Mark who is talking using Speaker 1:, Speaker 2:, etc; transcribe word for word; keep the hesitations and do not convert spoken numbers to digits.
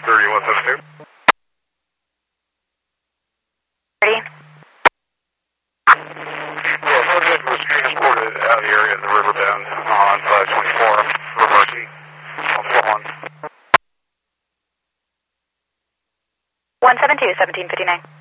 Speaker 1: thirty, one seven two.
Speaker 2: thirty.
Speaker 1: Yeah, subject was transported out of the area in the river bend on five twenty-four, reversing on four one.
Speaker 2: one seven two, seventeen fifty-nine.